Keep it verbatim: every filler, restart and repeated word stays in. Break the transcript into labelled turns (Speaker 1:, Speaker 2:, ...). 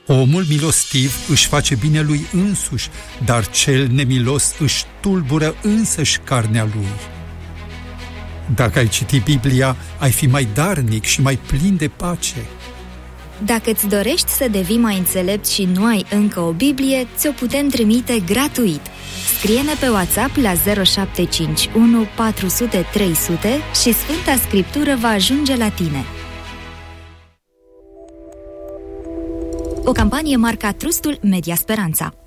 Speaker 1: Omul milostiv își face bine lui însuși, dar cel nemilos își tulbură însăși carnea lui. Dacă ai citi Biblia, ai fi mai darnic și mai plin de pace.
Speaker 2: Dacă îți dorești să devii mai înțelept și nu ai încă o Biblie, ți-o putem trimite gratuit. Scrie-ne pe WhatsApp la zero șapte cinci unu patru zero zero trei zero zero și Sfânta Scriptură va ajunge la tine. O campanie marca Trustul Media Speranța.